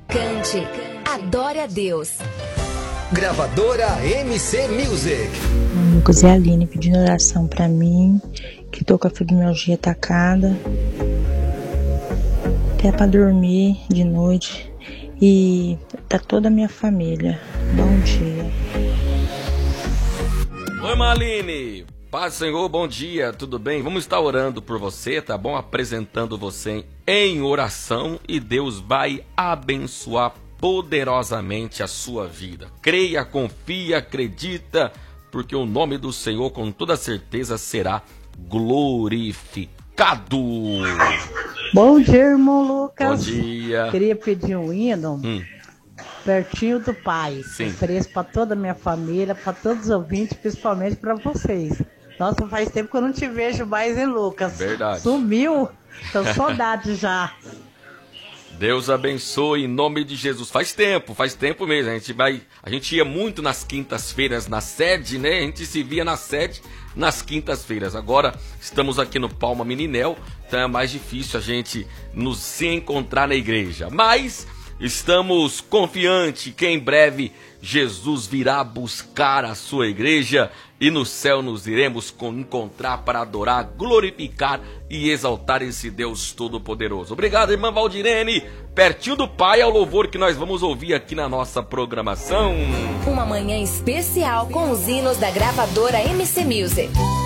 Cante, adore a Deus. Gravadora MC Music. Lucas e a Aline pedindo oração pra mim, que tô com a fibromialgia atacada, até pra dormir de noite, e tá toda a minha família. Bom dia. Oi, Maline. Paz do Senhor, bom dia, tudo bem? Vamos estar orando por você, tá bom? Apresentando você em oração e Deus vai abençoar poderosamente a sua vida. Creia, confia, acredita, porque o nome do Senhor com toda certeza será glorificado. Bom dia, irmão Lucas. Bom dia. Queria pedir um hino pertinho do Pai. Sim. Ofereço para toda a minha família, para todos os ouvintes, principalmente para vocês. Nossa, faz tempo que eu não te vejo mais, hein, Lucas? Verdade. Sumiu. Tô saudade já. Deus abençoe em nome de Jesus. Faz tempo mesmo. A gente ia muito nas quintas-feiras na sede, né? A gente se via na sede nas quintas-feiras. Agora estamos aqui no Palma Meninel, então é mais difícil a gente nos se encontrar na igreja. Mas estamos confiantes que em breve Jesus virá buscar a sua igreja e no céu nos iremos encontrar para adorar, glorificar e exaltar esse Deus Todo-Poderoso. Obrigado, irmã Valdirene. Pertinho do Pai é o louvor que nós vamos ouvir aqui na nossa programação. Uma manhã especial com os hinos da gravadora MC Music.